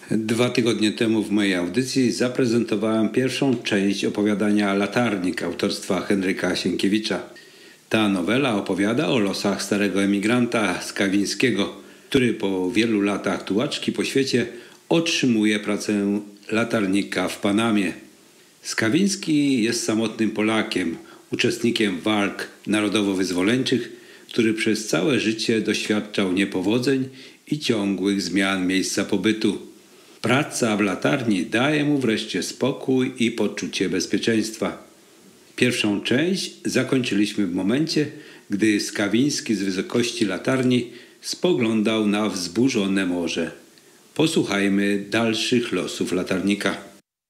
2 tygodnie temu w mojej audycji zaprezentowałem pierwszą część opowiadania Latarnik autorstwa Henryka Sienkiewicza. Ta nowela opowiada o losach starego emigranta Skawińskiego, który po wielu latach tułaczki po świecie otrzymuje pracę latarnika w Panamie. Skawiński jest samotnym Polakiem, uczestnikiem walk narodowo-wyzwoleńczych, który przez całe życie doświadczał niepowodzeń i ciągłych zmian miejsca pobytu. Praca w latarni daje mu wreszcie spokój i poczucie bezpieczeństwa. Pierwszą część zakończyliśmy w momencie, gdy Skawiński z wysokości latarni spoglądał na wzburzone morze. Posłuchajmy dalszych losów latarnika.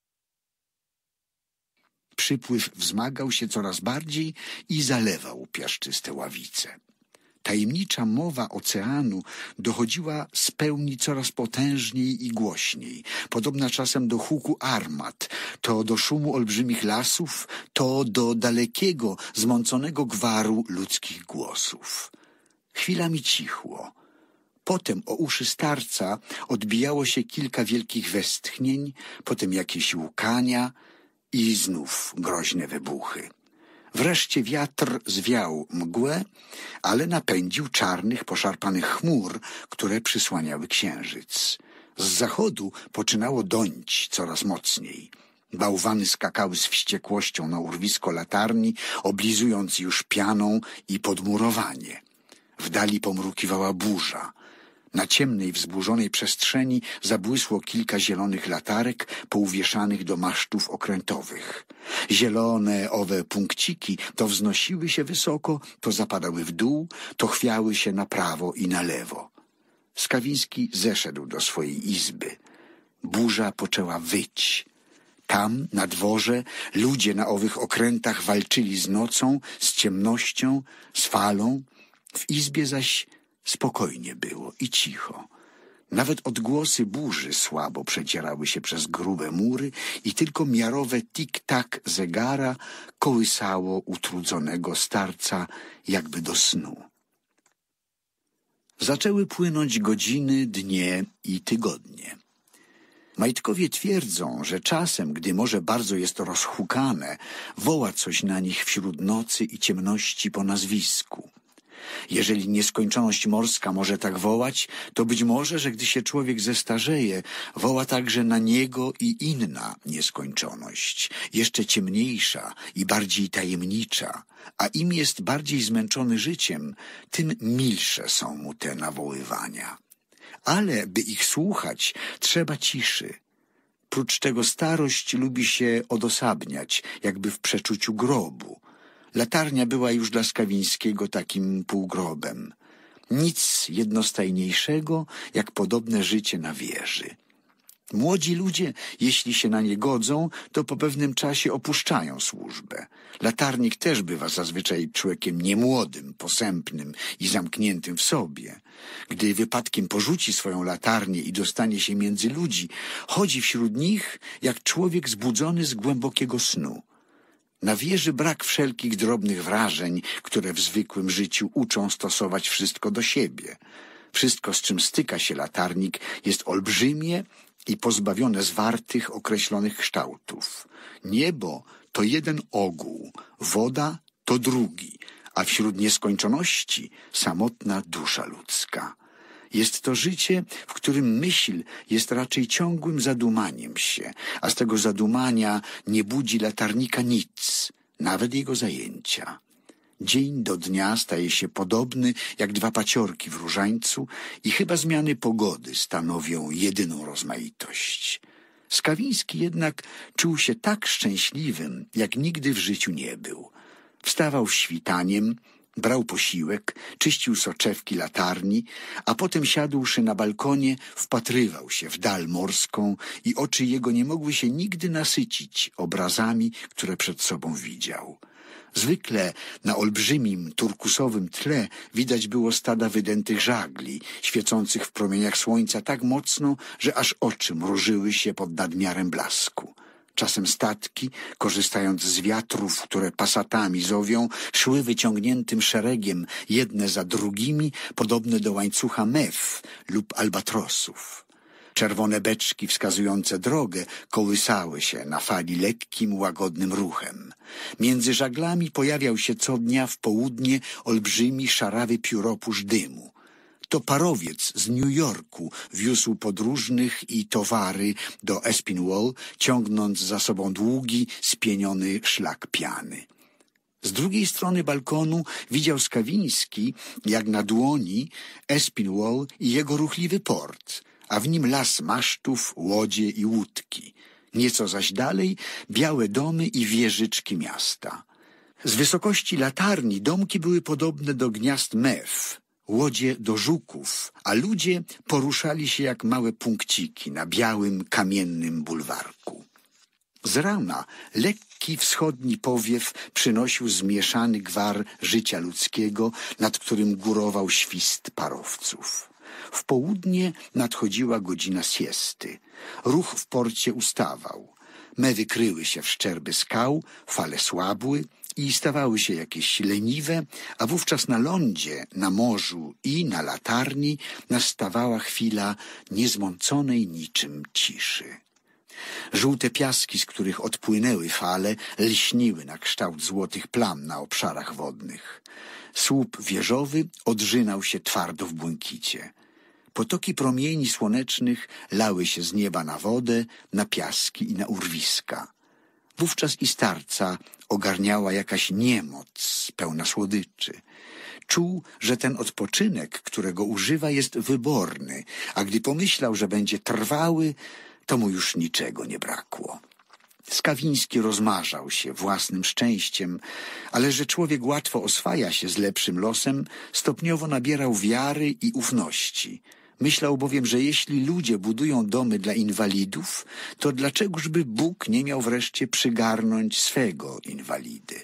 Przypływ wzmagał się coraz bardziej i zalewał piaszczyste ławice. Tajemnicza mowa oceanu dochodziła z pełni coraz potężniej i głośniej, podobna czasem do huku armat, to do szumu olbrzymich lasów, to do dalekiego, zmąconego gwaru ludzkich głosów. Chwilami cichło. Potem o uszy starca odbijało się kilka wielkich westchnień, potem jakieś łkania i znów groźne wybuchy. Wreszcie wiatr zwiał mgłę, ale napędził czarnych, poszarpanych chmur, które przysłaniały księżyc. Z zachodu poczynało dąć coraz mocniej. Bałwany skakały z wściekłością na urwisko latarni, oblizując już pianą i podmurowanie. W dali pomrukiwała burza. Na ciemnej, wzburzonej przestrzeni zabłysło kilka zielonych latarek pouwieszanych do masztów okrętowych. Zielone owe punkciki to wznosiły się wysoko, to zapadały w dół, to chwiały się na prawo i na lewo. Skawiński zeszedł do swojej izby. Burza poczęła wyć. Tam, na dworze, ludzie na owych okrętach walczyli z nocą, z ciemnością, z falą. W izbie zaś spokojnie było i cicho. Nawet odgłosy burzy słabo przedzierały się przez grube mury i tylko miarowe tik-tak zegara kołysało utrudzonego starca jakby do snu. Zaczęły płynąć godziny, dnie i tygodnie. Majtkowie twierdzą, że czasem, gdy morze bardzo jest rozhukane, woła coś na nich wśród nocy i ciemności po nazwisku. Jeżeli nieskończoność morska może tak wołać, to być może, że gdy się człowiek zestarzeje, woła także na niego i inna nieskończoność, jeszcze ciemniejsza i bardziej tajemnicza, a im jest bardziej zmęczony życiem, tym milsze są mu te nawoływania. Ale by ich słuchać, trzeba ciszy. Prócz tego starość lubi się odosobniać, jakby w przeczuciu grobu. Latarnia była już dla Skawińskiego takim półgrobem. Nic jednostajniejszego, jak podobne życie na wieży. Młodzi ludzie, jeśli się na nie godzą, to po pewnym czasie opuszczają służbę. Latarnik też bywa zazwyczaj człowiekiem niemłodym, posępnym i zamkniętym w sobie. Gdy wypadkiem porzuci swoją latarnię i dostanie się między ludzi, chodzi wśród nich jak człowiek zbudzony z głębokiego snu. Na wieży brak wszelkich drobnych wrażeń, które w zwykłym życiu uczą stosować wszystko do siebie. Wszystko, z czym styka się latarnik, jest olbrzymie i pozbawione zwartych, określonych kształtów. Niebo to jeden ogół, woda to drugi, a wśród nieskończoności samotna dusza ludzka. Jest to życie, w którym myśl jest raczej ciągłym zadumaniem się, a z tego zadumania nie budzi latarnika nic, nawet jego zajęcia. Dzień do dnia staje się podobny jak dwa paciorki w różańcu i chyba zmiany pogody stanowią jedyną rozmaitość. Skawiński jednak czuł się tak szczęśliwym, jak nigdy w życiu nie był. Wstawał świtaniem, brał posiłek, czyścił soczewki latarni, a potem siadłszy na balkonie, wpatrywał się w dal morską i oczy jego nie mogły się nigdy nasycić obrazami, które przed sobą widział. Zwykle na olbrzymim, turkusowym tle widać było stada wydętych żagli, świecących w promieniach słońca tak mocno, że aż oczy mrużyły się pod nadmiarem blasku. Czasem statki, korzystając z wiatrów, które pasatami zowią, szły wyciągniętym szeregiem, jedne za drugimi, podobne do łańcucha mew lub albatrosów. Czerwone beczki wskazujące drogę kołysały się na fali lekkim, łagodnym ruchem. Między żaglami pojawiał się co dnia w południe olbrzymi, szarawy pióropusz dymu. To parowiec z New Yorku wiózł podróżnych i towary do Aspinwall, ciągnąc za sobą długi, spieniony szlak piany. Z drugiej strony balkonu widział Skawiński, jak na dłoni, Aspinwall i jego ruchliwy port, a w nim las masztów, łodzie i łódki. Nieco zaś dalej białe domy i wieżyczki miasta. Z wysokości latarni domki były podobne do gniazd mew, łodzie do żuków, a ludzie poruszali się jak małe punkciki na białym, kamiennym bulwarku. Z rana lekki wschodni powiew przynosił zmieszany gwar życia ludzkiego, nad którym górował świst parowców. W południe nadchodziła godzina siesty. Ruch w porcie ustawał. Mewy kryły się w szczerby skał, fale słabły i stawały się jakieś leniwe, a wówczas na lądzie, na morzu i na latarni nastawała chwila niezmąconej niczym ciszy. Żółte piaski, z których odpłynęły fale, lśniły na kształt złotych plam na obszarach wodnych. Słup wieżowy odrzynał się twardo w błękicie. Potoki promieni słonecznych lały się z nieba na wodę, na piaski i na urwiska. Wówczas i starca ogarniała jakaś niemoc pełna słodyczy. Czuł, że ten odpoczynek, którego używa, jest wyborny, a gdy pomyślał, że będzie trwały, to mu już niczego nie brakło. Skawiński rozmarzał się własnym szczęściem, ale że człowiek łatwo oswaja się z lepszym losem, stopniowo nabierał wiary i ufności. Myślał bowiem, że jeśli ludzie budują domy dla inwalidów, to dlaczegożby Bóg nie miał wreszcie przygarnąć swego inwalidy?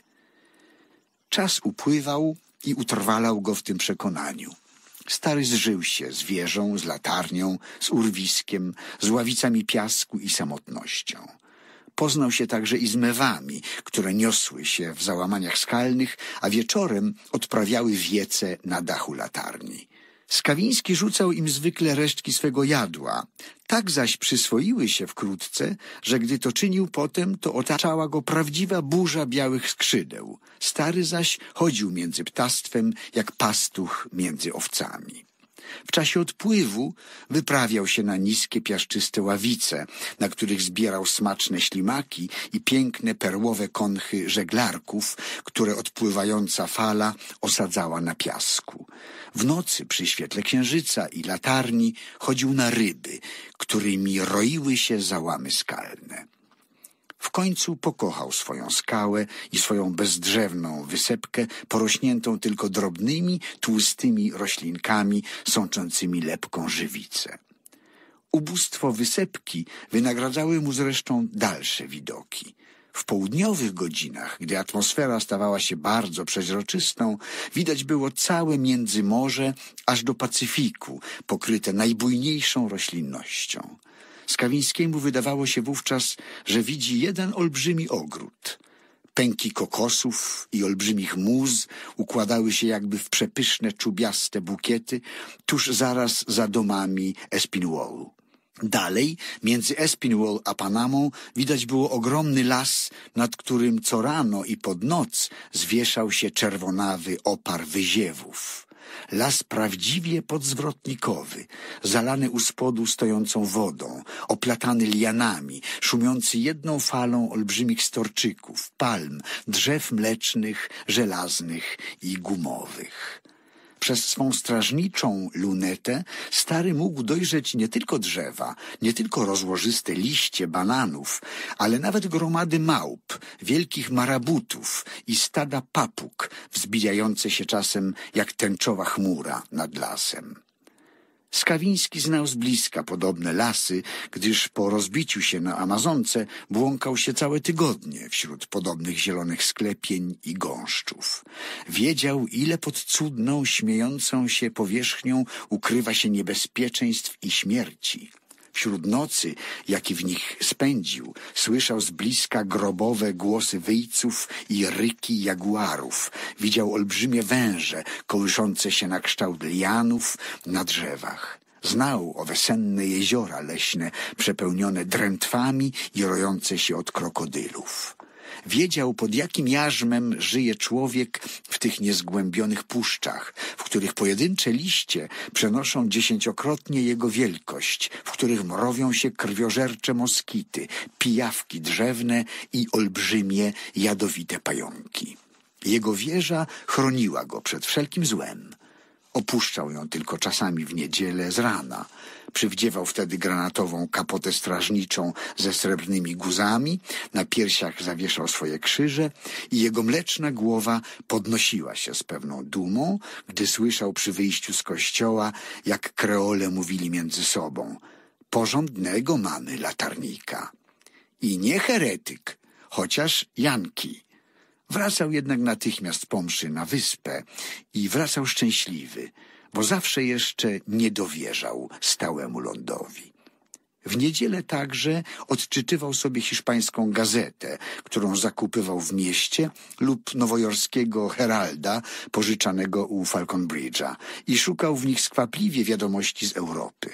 Czas upływał i utrwalał go w tym przekonaniu. Stary zżył się z wieżą, z latarnią, z urwiskiem, z ławicami piasku i samotnością. Poznał się także i z mewami, które niosły się w załamaniach skalnych, a wieczorem odprawiały wiece na dachu latarni. Skawiński rzucał im zwykle resztki swego jadła. Tak zaś przyswoiły się wkrótce, że gdy to czynił potem, to otaczała go prawdziwa burza białych skrzydeł. Stary zaś chodził między ptactwem, jak pastuch między owcami. W czasie odpływu wyprawiał się na niskie, piaszczyste ławice, na których zbierał smaczne ślimaki i piękne perłowe konchy żeglarków, które odpływająca fala osadzała na piasku. W nocy przy świetle księżyca i latarni chodził na ryby, którymi roiły się załamy skalne. W końcu pokochał swoją skałę i swoją bezdrzewną wysepkę, porośniętą tylko drobnymi, tłustymi roślinkami sączącymi lepką żywicę. Ubóstwo wysepki wynagradzały mu zresztą dalsze widoki. W południowych godzinach, gdy atmosfera stawała się bardzo przeźroczystą, widać było całe Międzymorze aż do Pacyfiku, pokryte najbujniejszą roślinnością. Skawińskiemu wydawało się wówczas, że widzi jeden olbrzymi ogród. Pęki kokosów i olbrzymich muz układały się jakby w przepyszne, czubiaste bukiety tuż zaraz za domami Aspinwallu. Dalej, między Aspinwall a Panamą, widać było ogromny las, nad którym co rano i pod noc zwieszał się czerwonawy opar wyziewów. Las prawdziwie podzwrotnikowy, zalany u spodu stojącą wodą, oplatany lianami, szumiący jedną falą olbrzymich storczyków, palm, drzew mlecznych, żelaznych i gumowych. Przez swą strażniczą lunetę stary mógł dojrzeć nie tylko drzewa, nie tylko rozłożyste liście bananów, ale nawet gromady małp, wielkich marabutów i stada papug, wzbijające się czasem jak tęczowa chmura nad lasem. Skawiński znał z bliska podobne lasy, gdyż po rozbiciu się na Amazonce błąkał się całe tygodnie wśród podobnych zielonych sklepień i gąszczów. Wiedział, ile pod cudną, śmiejącą się powierzchnią ukrywa się niebezpieczeństw i śmierci. Wśród nocy, jaki w nich spędził, słyszał z bliska grobowe głosy wyjców i ryki jaguarów. Widział olbrzymie węże kołyszące się na kształt lianów na drzewach. Znał owe senne jeziora leśne, przepełnione drętwami i rojące się od krokodylów. Wiedział, pod jakim jarzmem żyje człowiek w tych niezgłębionych puszczach, w których pojedyncze liście przenoszą 10-krotnie jego wielkość, w których mrowią się krwiożercze moskity, pijawki drzewne i olbrzymie, jadowite pająki. Jego wieża chroniła go przed wszelkim złem. Opuszczał ją tylko czasami w niedzielę z rana. Przywdziewał wtedy granatową kapotę strażniczą ze srebrnymi guzami, na piersiach zawieszał swoje krzyże i jego mleczna głowa podnosiła się z pewną dumą, gdy słyszał przy wyjściu z kościoła, jak kreole mówili między sobą: porządnego mamy latarnika. I nie heretyk, chociaż Janki. Wracał jednak natychmiast po mszy na wyspę i wracał szczęśliwy, bo zawsze jeszcze nie dowierzał stałemu lądowi. W niedzielę także odczytywał sobie hiszpańską gazetę, którą zakupywał w mieście, lub nowojorskiego Heralda pożyczanego u Falcon Bridge'a i szukał w nich skwapliwie wiadomości z Europy.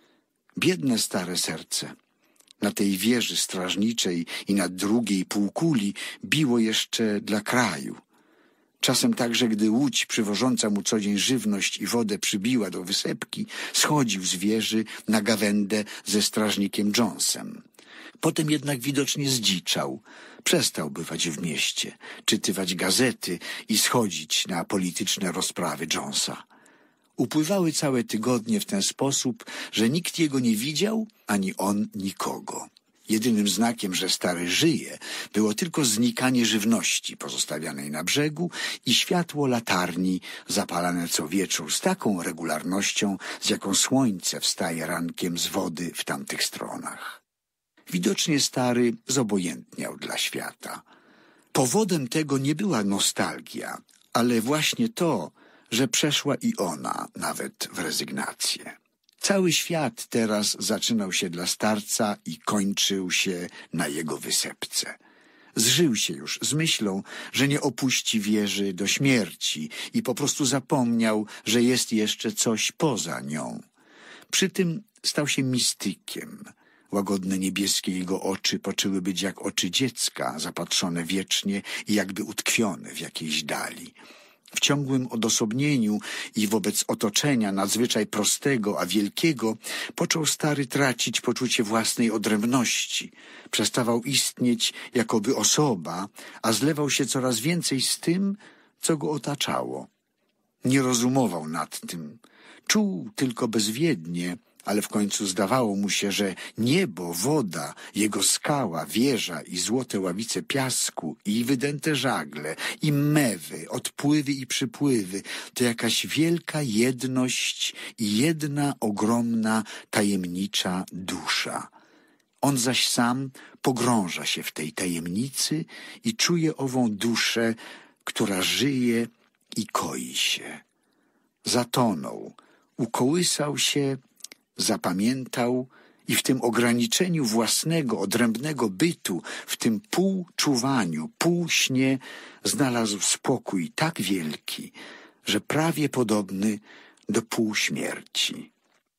Biedne stare serce. Na tej wieży strażniczej i na drugiej półkuli biło jeszcze dla kraju. Czasem także, gdy łódź przywożąca mu co dzień żywność i wodę przybiła do wysepki, schodził z wieży na gawędę ze strażnikiem Jonesem. Potem jednak widocznie zdziczał. Przestał bywać w mieście, czytywać gazety i schodzić na polityczne rozprawy Jonesa. Upływały całe tygodnie w ten sposób, że nikt jego nie widział, ani on nikogo. Jedynym znakiem, że stary żyje, było tylko znikanie żywności pozostawianej na brzegu i światło latarni zapalane co wieczór z taką regularnością, z jaką słońce wstaje rankiem z wody w tamtych stronach. Widocznie stary zobojętniał dla świata. Powodem tego nie była nostalgia, ale właśnie to, że przeszła i ona nawet w rezygnację. Cały świat teraz zaczynał się dla starca i kończył się na jego wysepce. Zżył się już z myślą, że nie opuści wieży do śmierci i po prostu zapomniał, że jest jeszcze coś poza nią. Przy tym stał się mistykiem. Łagodne niebieskie jego oczy poczęły być jak oczy dziecka, zapatrzone wiecznie i jakby utkwione w jakiejś dali. W ciągłym odosobnieniu i wobec otoczenia nadzwyczaj prostego, a wielkiego począł stary tracić poczucie własnej odrębności. Przestawał istnieć jakoby osoba, a zlewał się coraz więcej z tym, co go otaczało. Nie rozumował nad tym. Czuł tylko bezwiednie, ale w końcu zdawało mu się, że niebo, woda, jego skała, wieża i złote ławice piasku i wydęte żagle i mewy, odpływy i przypływy to jakaś wielka jedność i jedna ogromna, tajemnicza dusza. On zaś sam pogrąża się w tej tajemnicy i czuje ową duszę, która żyje i koi się. Zatonął, ukołysał się, zapamiętał i w tym ograniczeniu własnego, odrębnego bytu, w tym półczuwaniu, półśnie znalazł spokój tak wielki, że prawie podobny do półśmierci.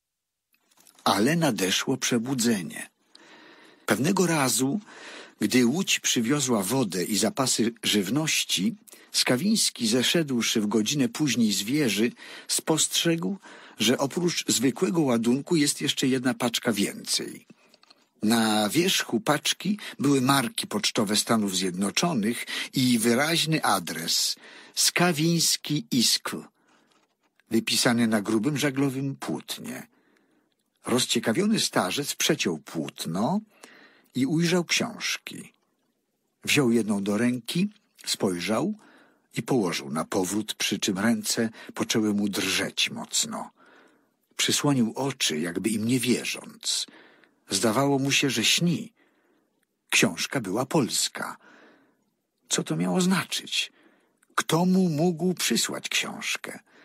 Ale nadeszło przebudzenie. Pewnego razu, gdy łódź przywiozła wodę i zapasy żywności, Skawiński, zeszedłszy w godzinę później z wieży, spostrzegł, że oprócz zwykłego ładunku jest jeszcze jedna paczka więcej. Na wierzchu paczki były marki pocztowe Stanów Zjednoczonych i wyraźny adres Skawiński Iskw, wypisany na grubym żaglowym płótnie. Rozciekawiony starzec przeciął płótno i ujrzał książki. Wziął jedną do ręki, spojrzał i położył na powrót, przy czym ręce poczęły mu drżeć mocno. Przysłonił oczy, jakby im nie wierząc. Zdawało mu się, że śni. Książka była polska. Co to miało znaczyć? Kto mu mógł przysłać książkę?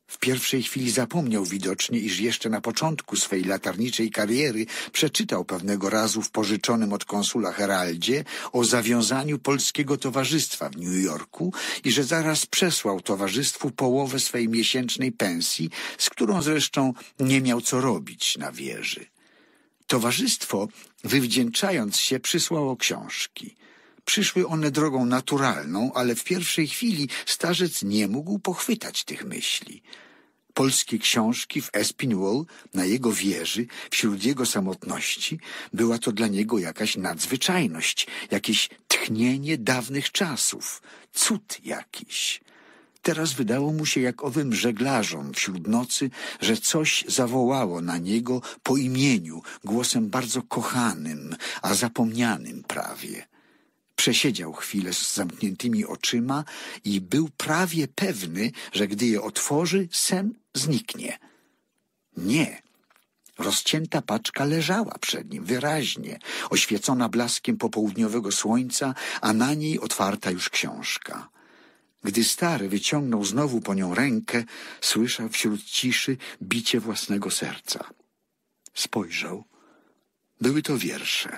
W pierwszej chwili zapomniał widocznie, iż jeszcze na początku swej latarniczej kariery przeczytał pewnego razu w pożyczonym od konsula Heraldzie o zawiązaniu Polskiego Towarzystwa w New Yorku i że zaraz przesłał towarzystwu połowę swej miesięcznej pensji, z którą zresztą nie miał co robić na wieży. Towarzystwo, wywdzięczając się, przysłało książki. Przyszły one drogą naturalną, ale w pierwszej chwili starzec nie mógł pochwytać tych myśli. Polskie książki w Aspinwall, na jego wieży, wśród jego samotności, była to dla niego jakaś nadzwyczajność, jakieś tchnienie dawnych czasów, cud jakiś. Teraz wydało mu się jak owym żeglarzom wśród nocy, że coś zawołało na niego po imieniu, głosem bardzo kochanym, a zapomnianym prawie. Przesiedział chwilę z zamkniętymi oczyma i był prawie pewny, że gdy je otworzy, sen zniknie. Nie. Rozcięta paczka leżała przed nim wyraźnie, oświecona blaskiem popołudniowego słońca, a na niej otwarta już książka. Gdy stary wyciągnął znowu po nią rękę, słyszał wśród ciszy bicie własnego serca. Spojrzał. Były to wiersze.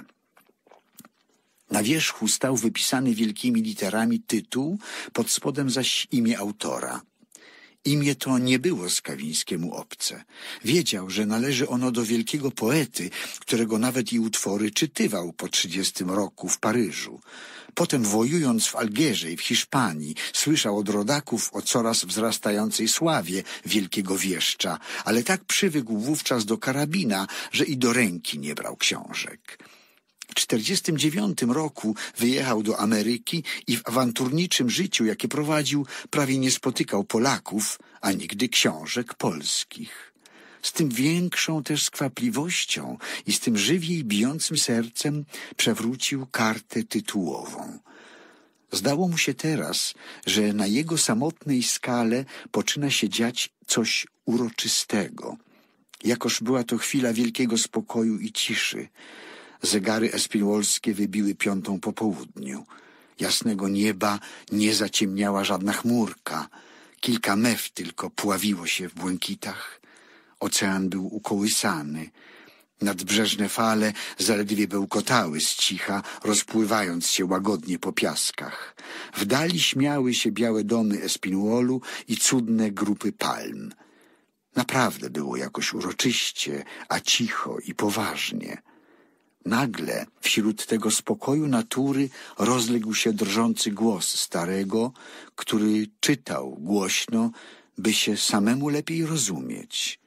Na wierzchu stał wypisany wielkimi literami tytuł, pod spodem zaś imię autora. Imię to nie było Skawińskiemu obce. Wiedział, że należy ono do wielkiego poety, którego nawet i utwory czytywał po 30 roku w Paryżu. Potem, wojując w Algierze i w Hiszpanii, słyszał od rodaków o coraz wzrastającej sławie wielkiego wieszcza, ale tak przywykł wówczas do karabina, że i do ręki nie brał książek. W 1949 roku wyjechał do Ameryki i w awanturniczym życiu, jakie prowadził, prawie nie spotykał Polaków, a nigdy książek polskich. Z tym większą też skwapliwością i z tym żywiej bijącym sercem przewrócił kartę tytułową. Zdało mu się teraz, że na jego samotnej skale poczyna się dziać coś uroczystego. Jakoż była to chwila wielkiego spokoju i ciszy. Zegary espinwolskie wybiły 5:00 po południu. Jasnego nieba nie zaciemniała żadna chmurka. Kilka mew tylko pławiło się w błękitach. Ocean był ukołysany. Nadbrzeżne fale zaledwie bełkotały z cicha, rozpływając się łagodnie po piaskach. W dali śmiały się białe domy Espinwallu i cudne grupy palm. Naprawdę było jakoś uroczyście, a cicho i poważnie. Nagle wśród tego spokoju natury rozległ się drżący głos starego, który czytał głośno, by się samemu lepiej rozumieć.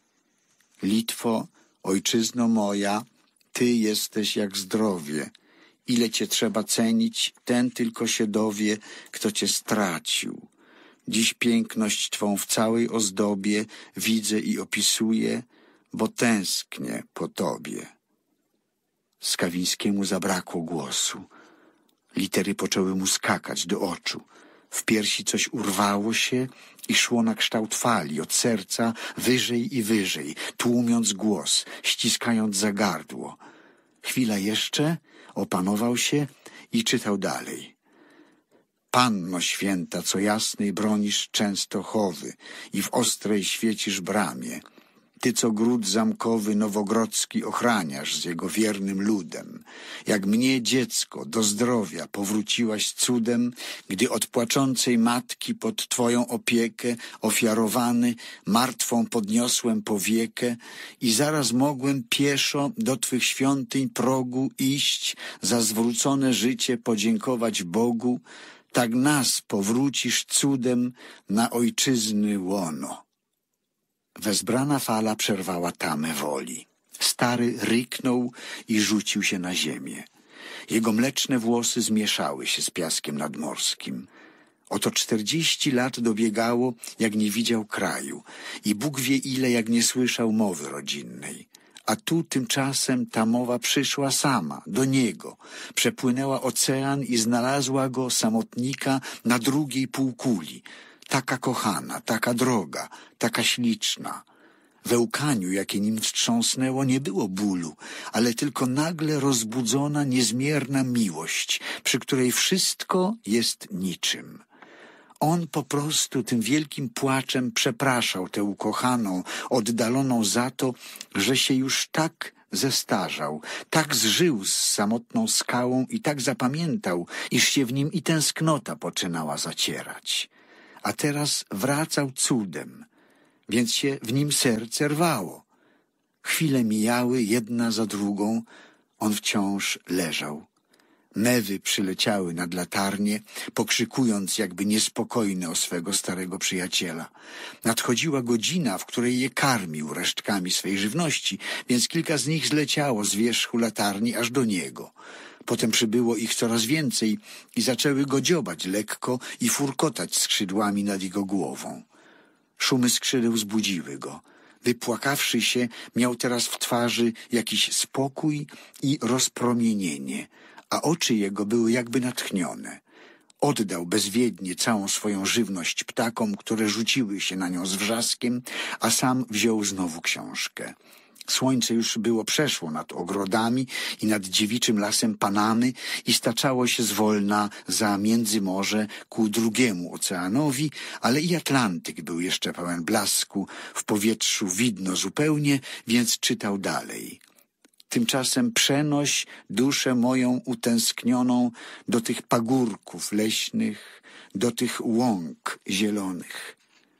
Litwo, ojczyzno moja, ty jesteś jak zdrowie. Ile cię trzeba cenić, ten tylko się dowie, kto cię stracił. Dziś piękność twą w całej ozdobie widzę i opisuję, bo tęsknię po tobie. Skawińskiemu zabrakło głosu. Litery poczęły mu skakać do oczu. W piersi coś urwało się i szło na kształt fali od serca wyżej i wyżej, tłumiąc głos, ściskając za gardło. Chwila jeszcze, opanował się i czytał dalej. Panno święta, co jasnej bronisz Częstochowy i w ostrej świecisz bramie. Ty, co gród zamkowy nowogrodzki ochraniasz z jego wiernym ludem. Jak mnie, dziecko, do zdrowia powróciłaś cudem, gdy od płaczącej matki pod twoją opiekę ofiarowany martwą podniosłem powiekę i zaraz mogłem pieszo do twych świątyń progu iść, za zwrócone życie podziękować Bogu, tak nas powrócisz cudem na ojczyzny łono. Wezbrana fala przerwała tamę woli. Stary ryknął i rzucił się na ziemię. Jego mleczne włosy zmieszały się z piaskiem nadmorskim. Oto 40 lat dobiegało, jak nie widział kraju i Bóg wie ile, jak nie słyszał mowy rodzinnej. A tu tymczasem ta mowa przyszła sama, do niego. Przepłynęła ocean i znalazła go, samotnika, na drugiej półkuli. Taka kochana, taka droga, taka śliczna. We łkaniu, jakie nim wstrząsnęło, nie było bólu, ale tylko nagle rozbudzona, niezmierna miłość, przy której wszystko jest niczym. On po prostu tym wielkim płaczem przepraszał tę ukochaną, oddaloną za to, że się już tak zestarzał, tak zżył z samotną skałą i tak zapamiętał, iż się w nim i tęsknota poczynała zacierać. A teraz wracał cudem, więc się w nim serce rwało. Chwile mijały jedna za drugą, on wciąż leżał. Mewy przyleciały nad latarnię, pokrzykując jakby niespokojne o swego starego przyjaciela. Nadchodziła godzina, w której je karmił resztkami swej żywności, więc kilka z nich zleciało z wierzchu latarni aż do niego. Potem przybyło ich coraz więcej i zaczęły go dziobać lekko i furkotać skrzydłami nad jego głową. Szumy skrzydeł zbudziły go. Wypłakawszy się, miał teraz w twarzy jakiś spokój i rozpromienienie, a oczy jego były jakby natchnione. Oddał bezwiednie całą swoją żywność ptakom, które rzuciły się na nią z wrzaskiem, a sam wziął znowu książkę. Słońce już było przeszło nad ogrodami i nad dziewiczym lasem Panamy i staczało się zwolna za Międzymorze ku drugiemu oceanowi, ale i Atlantyk był jeszcze pełen blasku, w powietrzu widno zupełnie, więc czytał dalej. Tymczasem przenoś duszę moją utęsknioną do tych pagórków leśnych, do tych łąk zielonych.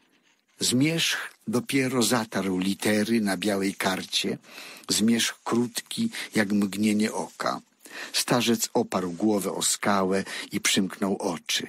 Zmierzch dopiero zatarł litery na białej karcie, zmierzch krótki jak mgnienie oka. Starzec oparł głowę o skałę i przymknął oczy.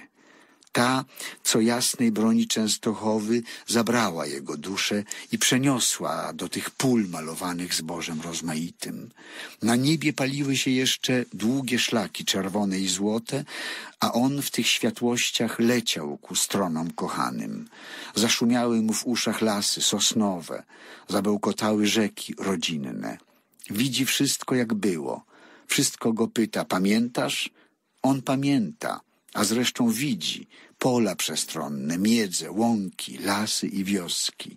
Ta, co jasnej broni Częstochowy, zabrała jego duszę i przeniosła do tych pól malowanych zbożem rozmaitym. Na niebie paliły się jeszcze długie szlaki czerwone i złote, a on w tych światłościach leciał ku stronom kochanym. Zaszumiały mu w uszach lasy sosnowe, zabełkotały rzeki rodzinne. Widzi wszystko jak było. Wszystko go pyta, pamiętasz? On pamięta. A zresztą widzi pola przestronne, miedze, łąki, lasy i wioski.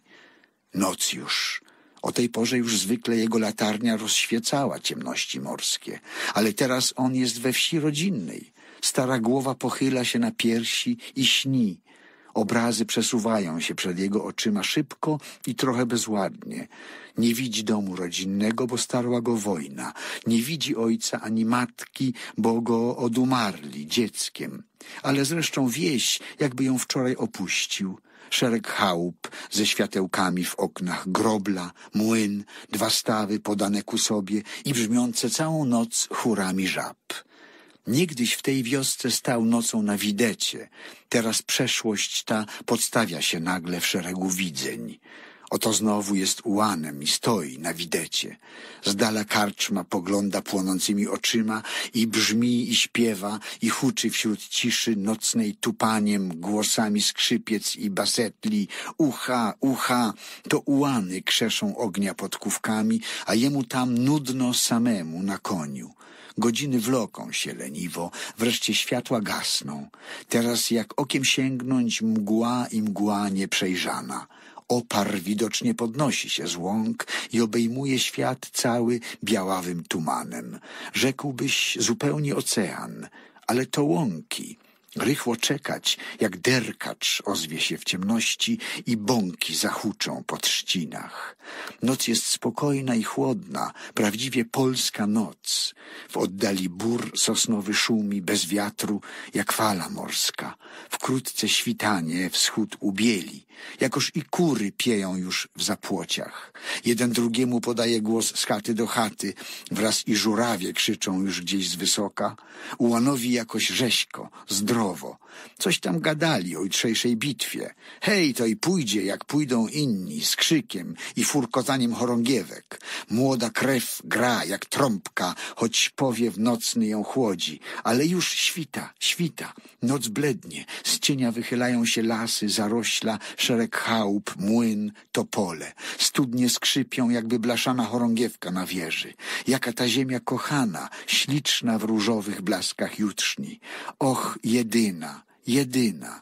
Noc już. O tej porze już zwykle jego latarnia rozświecała ciemności morskie, ale teraz on jest we wsi rodzinnej. Stara głowa pochyla się na piersi i śni. Obrazy przesuwają się przed jego oczyma szybko i trochę bezładnie. Nie widzi domu rodzinnego, bo starła go wojna. Nie widzi ojca ani matki, bo go odumarli dzieckiem. Ale zresztą wieś, jakby ją wczoraj opuścił. Szereg chałup ze światełkami w oknach, grobla, młyn, 2 stawy podane ku sobie i brzmiące całą noc chórami żab. Niegdyś w tej wiosce stał nocą na widecie. Teraz przeszłość ta podstawia się nagle w szeregu widzeń. Oto znowu jest ułanem i stoi na widecie. Z dala karczma pogląda płonącymi oczyma i brzmi i śpiewa i huczy wśród ciszy nocnej tupaniem, głosami skrzypiec i basetli. Ucha, ucha, to ułany krzeszą ognia pod kówkami, a jemu tam nudno samemu na koniu. Godziny wloką się leniwo, wreszcie światła gasną. Teraz jak okiem sięgnąć mgła i mgła nieprzejrzana. Opar widocznie podnosi się z łąk i obejmuje świat cały białawym tumanem. Rzekłbyś zupełnie ocean, ale to łąki. Rychło czekać, jak derkacz ozwie się w ciemności i bąki zahuczą po trzcinach. Noc jest spokojna i chłodna, prawdziwie polska noc. W oddali bór sosnowy szumi bez wiatru, jak fala morska. Wkrótce świtanie wschód ubieli, jakoż i kury pieją już w zapłociach. Jeden drugiemu podaje głos z chaty do chaty, wraz i żurawie krzyczą już gdzieś z wysoka. Ułanowi jakoś rzeźko, zdrowo. Coś tam gadali o jutrzejszej bitwie. Hej, to i pójdzie, jak pójdą inni, z krzykiem i furkotaniem chorągiewek. Młoda krew gra jak trąbka, choć powiew nocny ją chłodzi. Ale już świta, świta. Noc blednie. Z cienia wychylają się lasy, zarośla, szereg chałup, młyn, topole. Studnie skrzypią, jakby blaszana chorągiewka na wieży. Jaka ta ziemia kochana, śliczna w różowych blaskach jutrzni. Och, jedyna, jedyna.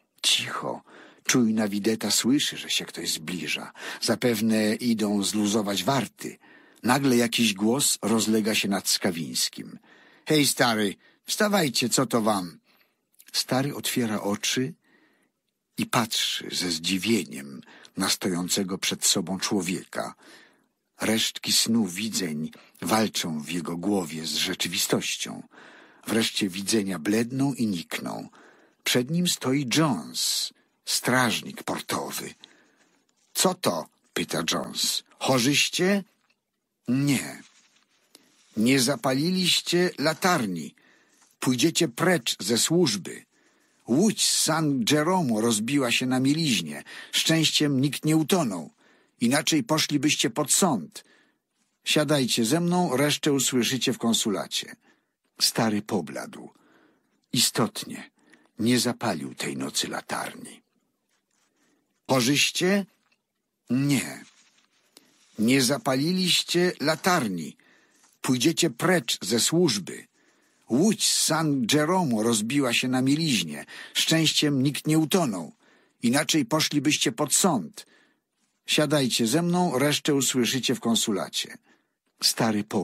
Cicho. Czujna wideta słyszy, że się ktoś zbliża. Zapewne idą zluzować warty. Nagle jakiś głos rozlega się nad Skawińskim. Hej, stary, wstawajcie, co to wam? Stary otwiera oczy i patrzy ze zdziwieniem na stojącego przed sobą człowieka. Resztki snu widzeń walczą w jego głowie z rzeczywistością. Wreszcie widzenia bledną i nikną. Przed nim stoi Jones, strażnik portowy. Co to? Pyta Jones. Chorzyście? Nie. Nie zapaliliście latarni. Pójdziecie precz ze służby. Łódź z San Jeromo rozbiła się na mieliźnie. Szczęściem nikt nie utonął. Inaczej poszlibyście pod sąd. Siadajcie ze mną, resztę usłyszycie w konsulacie. Stary pobladł. Istotnie, nie zapalił tej nocy latarni. Chorzyście? Nie. Nie zapaliliście latarni. Pójdziecie precz ze służby. Łódź z San Jeromo rozbiła się na mieliźnie. Szczęściem nikt nie utonął. Inaczej poszlibyście pod sąd. Siadajcie ze mną, resztę usłyszycie w konsulacie. Stary